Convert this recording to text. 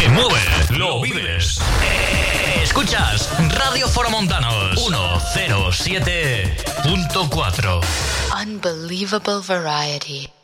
mueve, lo vives. Escuchas Radio Foromontanos 107.4. Unbelievable variety.